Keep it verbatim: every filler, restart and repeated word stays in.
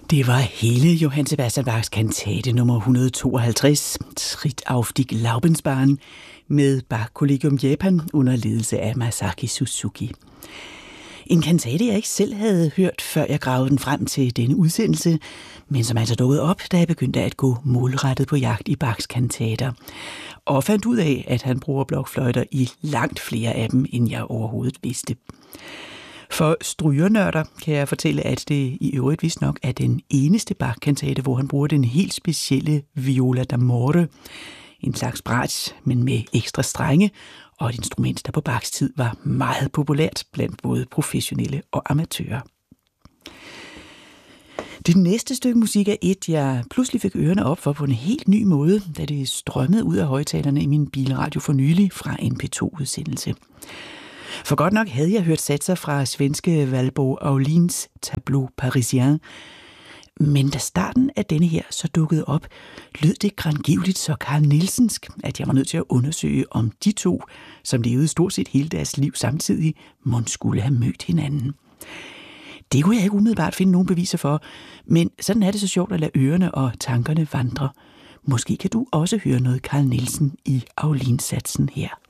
Det var hele Johann Sebastian Bachs kantate nummer et hundrede og tooghalvtreds, Tritt auf die Glaubensbahn, med Bach Collegium Japan under ledelse af Masaki Suzuki. En kantate, jeg ikke selv havde hørt, før jeg gravede den frem til denne udsendelse, men som altså dukkede op, da jeg begyndte at gå målrettet på jagt i Bachs kantater, og fandt ud af, at han bruger blokfløjter i langt flere af dem, end jeg overhovedet vidste. For strygernørder kan jeg fortælle, at det i øvrigt vist nok er den eneste Bach-kantate, hvor han bruger den helt specielle viola d'amore, en slags bratsch, men med ekstra strenge, og et instrument, der på Bachs tid var meget populært blandt både professionelle og amatører. Det næste stykke musik er et, jeg pludselig fik ørerne op for på en helt ny måde, da det strømmede ud af højtalerne i min bilradio for nylig fra en P to-udsendelse. For godt nok havde jeg hørt satser fra svenske Valborg Aulins Tableau Parisien, men da starten af denne her så dukkede op, lød det grangivligt så Carl Nielsensk, at jeg var nødt til at undersøge, om de to, som levede stort set hele deres liv samtidig, mon skulle have mødt hinanden. Det kunne jeg ikke umiddelbart finde nogen beviser for, men sådan er det så sjovt at lade ørerne og tankerne vandre. Måske kan du også høre noget Carl Nielsen i Aulins-satsen her.